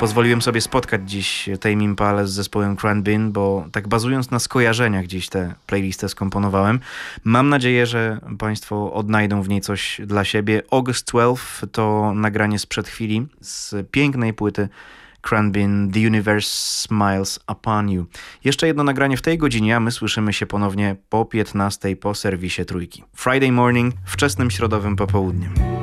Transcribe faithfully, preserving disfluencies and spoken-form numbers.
pozwoliłem sobie spotkać dziś Tame Impalę z zespołem Cranbin, bo tak bazując na skojarzeniach gdzieś tę playlistę skomponowałem. Mam nadzieję, że Państwo odnajdą w niej coś dla siebie. August twelfth to nagranie sprzed chwili z pięknej płyty Cranbin, The Universe Smiles Upon You. Jeszcze jedno nagranie w tej godzinie, a my słyszymy się ponownie po piętnastej po serwisie Trójki. Friday morning, wczesnym środowym popołudniem.